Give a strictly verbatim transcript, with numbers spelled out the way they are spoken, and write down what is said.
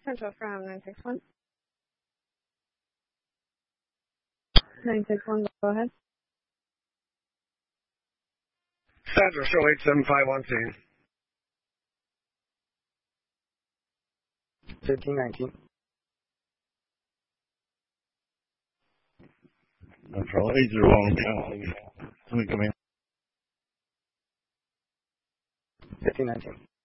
Central from nine six one. nine six one, go ahead. Central, show eight seven five one scene. fifteen nineteen. Control eight zero one. Can we come in? fifteen nineteen.